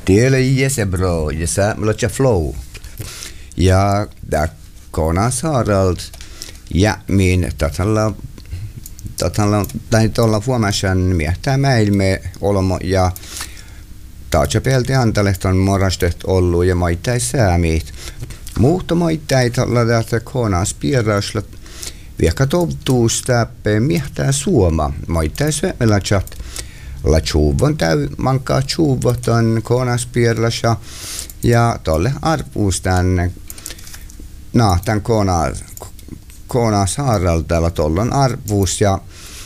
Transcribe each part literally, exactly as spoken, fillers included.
Det är jättebra, det är mycket flow. Ja, där konas Harald ja min tatalla tatalla tai tuolla vuomashan miehtää meilme olmo ja taatsa pelti antalehton morastet ollut ja maittai säämiit. Muutta maittai tuolla tästä konas piirrausla viekka tottuus täppeen miehtää suoma maittai syömällä chat la chuvon täy mankaa chuvoton konas piirrasha ja tolle arvuus tänne no, tämän konas konas Haraldalla tollon arvuus ja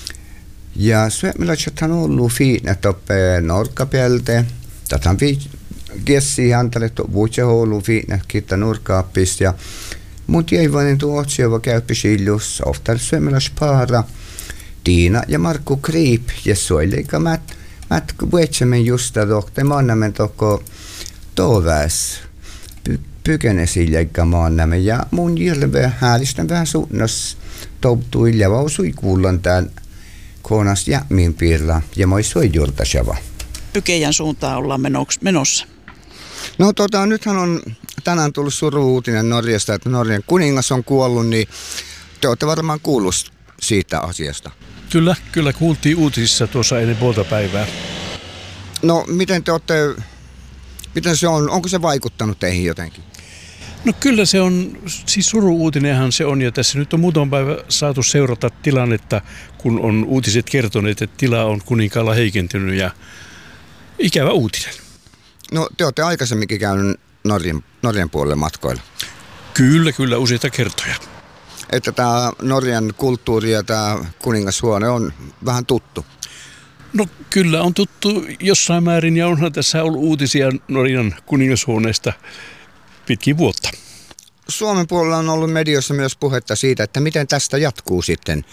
ja syömällä chathan on ollut fiinä toppe norkkapelte tätä vi gessi antalettu vuosia ollut fiinä kitta nurkaappis ja mut jäi vain tuo otsiava käyppi siljus oftar syömällä spara Tiina ja Markku Kriip ja suoleika mät mät vuotsamen justa dokte mannamen toko toväs pykene silläikka maannamme ja mun jirve häälistän vähän suunnas toutui ja vausui kuullan tän konas jämmin piirla ja moi soi jurtasava. Pykeijän suuntaan ollaan menoks, menossa. No tota, nythän on tänään tullut suru-uutinen Norjasta, että Norjan kuningas on kuollut, niin te olette varmaan kuullut siitä asiasta. Kyllä, kyllä kuultiin uutisissa tuossa ennen puolta päivää. No miten te olette, miten se on, onko se vaikuttanut teihin jotenkin? No kyllä se on, siis suru-uutinenhan se on ja tässä nyt on muutaman päivän saatu seurata tilannetta, kun on uutiset kertoneet, että tila on kuninkaalla heikentynyt ja ikävä uutinen. No te olette aikaisemminkin käynyt Norjan, Norjan puolelle matkoilla. Kyllä, kyllä useita kertoja. Että tämä Norjan kulttuuri ja tämä kuningashuone on vähän tuttu. No kyllä on tuttu jossain määrin ja onhan tässä ollut uutisia Norjan kuningashuoneesta pitkin vuotta. Suomen puolella on ollut medioissa myös puhetta siitä, että miten tästä jatkuu sitten.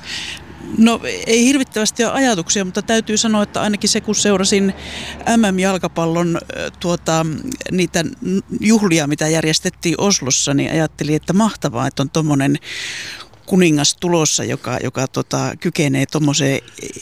No ei hirvittävästi ole ajatuksia, mutta täytyy sanoa, että ainakin se kun seurasin M M-jalkapallon tuota, niitä juhlia, mitä järjestettiin Oslossa, niin ajattelin, että mahtavaa, että on tommonen kuningas tulossa, joka, joka tota, kykenee tommoseen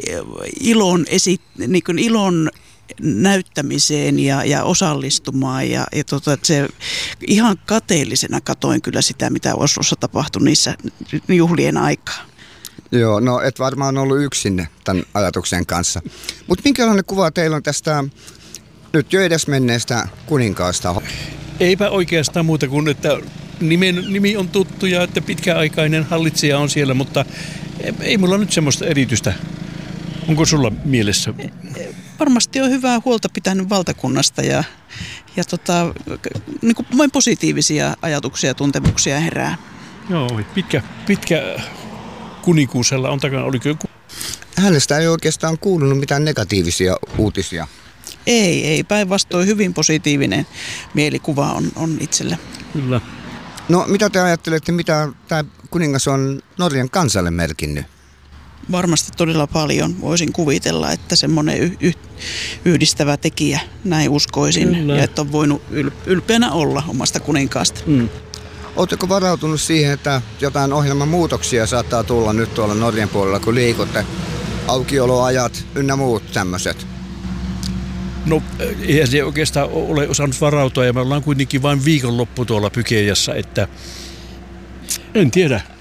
ilon, esi, niin kuin ilon näyttämiseen ja, ja osallistumaan ja, ja tota, se ihan kateellisena katoin kyllä sitä, mitä Oslossa tapahtui niissä juhlien aikaa. Joo, no et varmaan ollut yksin tämän ajatuksen kanssa. Mutta minkälainen kuva teillä on tästä nyt jo edesmenneestä kuninkaasta? Eipä oikeastaan muuta kuin, että nimen, nimi on tuttu ja että pitkäaikainen hallitsija on siellä, mutta ei mulla nyt semmoista erityistä. Onko sulla mielessä? Varmasti on hyvää huolta pitänyt valtakunnasta ja, ja tota, niin kuin vain positiivisia ajatuksia ja tuntemuksia herää. Joo, pitkä, pitkä kuninkuusella on takana. Oliko joku? Hänestä ei oikeastaan kuulunut mitään negatiivisia uutisia. Ei, ei. Päinvastoin hyvin positiivinen mielikuva on, on itselle. Kyllä. No mitä te ajattelette, mitä tämä kuningas on Norjan kansalle merkinnyt? Varmasti todella paljon. Voisin kuvitella, että semmoinen y- y- yhdistävä tekijä, näin uskoisin. Kyllä. Ja että on voinut yl- ylpeänä olla omasta kuninkaasta. Mm. Oletteko varautunut siihen, että jotain ohjelman muutoksia saattaa tulla nyt tuolla Norjan puolella, kun liikutte? Aukioloajat ynnä muut tämmöiset. No eihän se oikeastaan ole osannut varautua ja me ollaan kuitenkin vain viikonloppu tuolla Pykeijässä, että en tiedä.